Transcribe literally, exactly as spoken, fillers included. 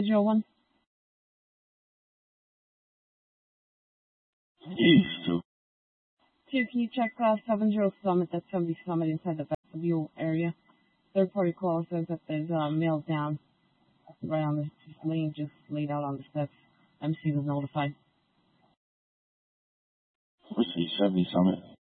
Joe one. East two. Two, can you check uh, seven zero Summit, that's seventy Summit inside the vestibule area. Third party call says that there's a uh, mail down right on the lane, just laid out on the steps. M C was notified. What's the seventy Summit?